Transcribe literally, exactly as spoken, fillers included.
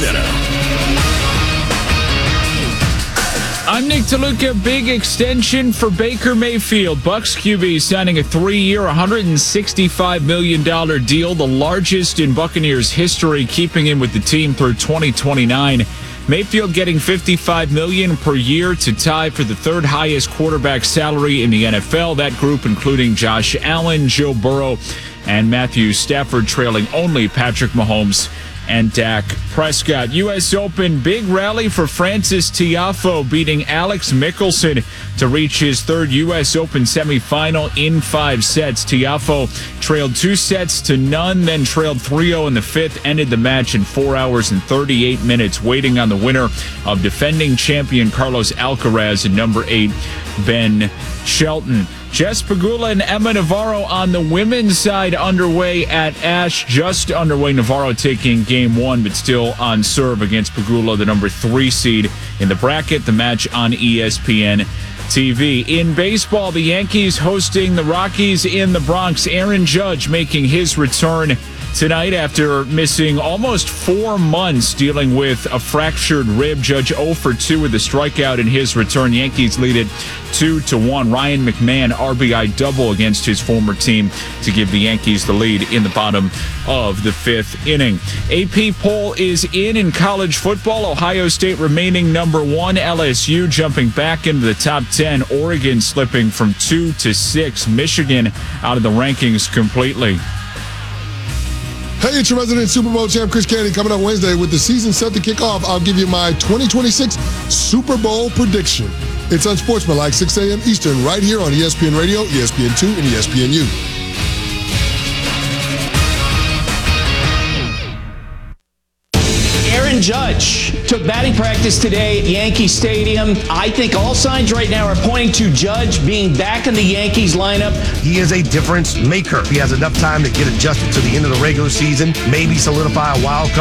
Center. I'm Nick DeLuca. Big extension for Baker Mayfield. Bucks Q B signing a three-year, one hundred sixty-five million dollars deal, the largest in Buccaneers history, keeping him with the team through twenty twenty-nine. Mayfield getting fifty-five million dollars per year to tie for the third highest quarterback salary in the N F L. That group including Josh Allen, Joe Burrow, and Matthew Stafford, trailing only Patrick Mahomes and Dak Prescott. U S Open, big rally for Frances Tiafoe, beating Alex Mickelson to reach his third U S Open semifinal in five sets. Tiafoe trailed two sets to none, then trailed three oh in the fifth, ended the match in four hours and thirty-eight minutes, waiting on the winner of defending champion Carlos Alcaraz and number eight Ben Shelton. Jess Pegula and Emma Navarro on the women's side underway at Ashe. Just underway, Navarro taking game one, but still on serve against Pegula, the number three seed in the bracket. The match on E S P N T V. In baseball, the Yankees hosting the Rockies in the Bronx. Aaron Judge making his return tonight after missing almost four months dealing with a fractured rib. Judge oh for two with a strikeout in his return. Yankees lead it two to one. Ryan McMahon R B I double against his former team to give the Yankees the lead in the bottom of the fifth inning. A P poll is in in college football. Ohio State remaining number one. L S U jumping back into the top ten. Oregon slipping from two to six. Michigan out of the rankings completely. Hey, it's your resident Super Bowl champ, Chris Canty, coming up Wednesday with the season set to kick off. I'll give you my twenty twenty-six Super Bowl prediction. It's Unsportsmanlike, six a.m. Eastern, right here on E S P N Radio, E S P N two, and E S P N U. Aaron Judge took batting practice today at Yankee Stadium. I think all signs right now are pointing to Judge being back in the Yankees lineup. He is a difference maker. He has enough time to get adjusted to the end of the regular season, maybe solidify a wild card